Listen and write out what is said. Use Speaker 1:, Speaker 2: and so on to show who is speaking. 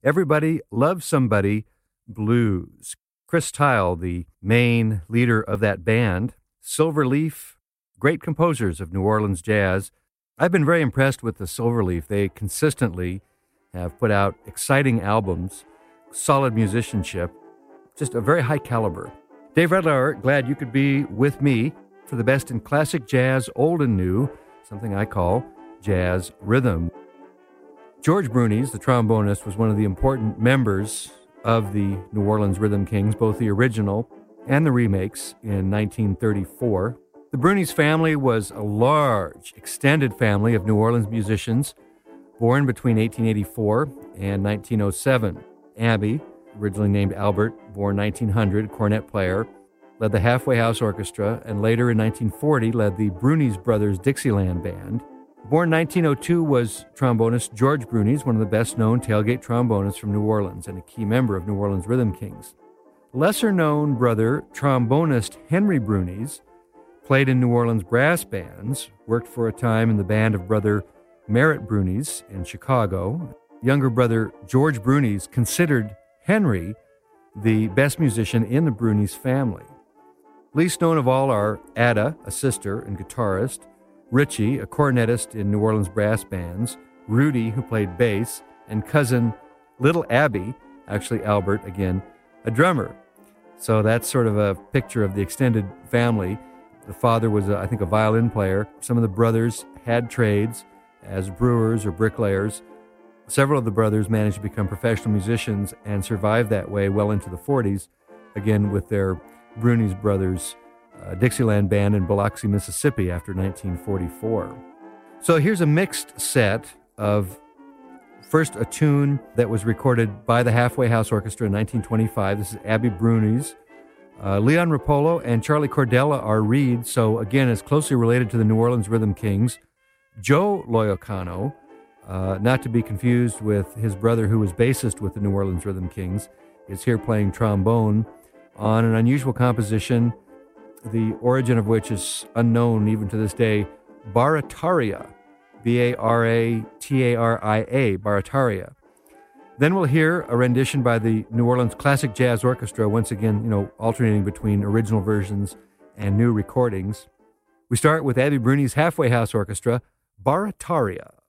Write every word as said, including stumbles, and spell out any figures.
Speaker 1: Everybody Loves Somebody Blues. Chris Tile, the main leader of that band. Silverleaf, great composers of New Orleans jazz. I've been very impressed with the Silverleaf. They consistently have put out exciting albums, solid musicianship, just a very high caliber. Dave Redlauer, glad you could be with me for the best in classic jazz, old and new, something I call jazz rhythm. George Brunies, the trombonist, was one of the important members of the New Orleans Rhythm Kings, both the original and the remakes in nineteen thirty-four. The Brunies family was a large, extended family of New Orleans musicians born between eighteen eighty-four and nineteen oh seven. Abby, originally named Albert, born nineteen hundred, cornet player, led the Halfway House Orchestra, and later in nineteen forty led the Brunies Brothers Dixieland Band. Born nineteen oh two was trombonist George Brunies, one of the best-known tailgate trombonists from New Orleans and a key member of New Orleans Rhythm Kings. Lesser-known brother, trombonist Henry Brunies, played in New Orleans brass bands, worked for a time in the band of brother Merritt Brunies in Chicago. Younger brother George Brunies considered Henry the best musician in the Brunies family. Least known of all are Ada, a sister and guitarist, Richie, a cornetist in New Orleans brass bands, Rudy, who played bass, and cousin Little Abby, actually Albert again, a drummer. So that's sort of a picture of the extended family. The father was, a, I think, a violin player. Some of the brothers had trades as brewers or bricklayers. Several of the brothers managed to become professional musicians and survived that way well into the forties, again with their Brunies Brothers uh, Dixieland Band in Biloxi, Mississippi after nineteen forty-four. So here's a mixed set of, first, a tune that was recorded by the Halfway House Orchestra in nineteen twenty-five. This is Abby Brunies. Uh, Leon Rapolo and Charlie Cordella are reeds, so again, is closely related to the New Orleans Rhythm Kings. Joe Loyocano, uh, not to be confused with his brother who was bassist with the New Orleans Rhythm Kings, is here playing trombone on an unusual composition, the origin of which is unknown even to this day, Barataria, B A R A T A R I A, Barataria. Then we'll hear a rendition by the New Orleans Classic Jazz Orchestra, once again, you know, alternating between original versions and new recordings. We start with Abby Brunies' Halfway House Orchestra, Barataria.